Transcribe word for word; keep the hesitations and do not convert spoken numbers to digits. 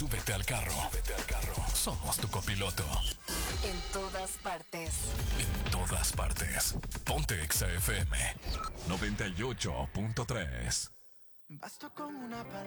Súbete al carro. Súbete al carro. Somos tu copiloto. En todas partes. En todas partes. Ponte Exa F M noventa y ocho punto tres. Basta con una palabra.